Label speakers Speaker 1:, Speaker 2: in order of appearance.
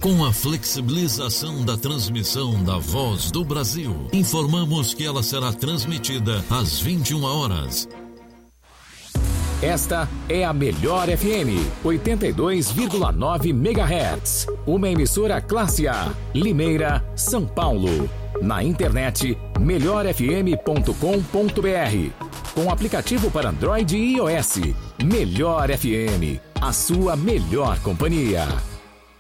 Speaker 1: Com a flexibilização da transmissão da Voz do Brasil, informamos que ela será transmitida às 21 horas.
Speaker 2: Esta é a Melhor FM, 82,9 MHz. Uma emissora classe A, Limeira, São Paulo. Na internet, melhorfm.com.br. Com aplicativo para Android e iOS. Melhor FM, a sua melhor companhia.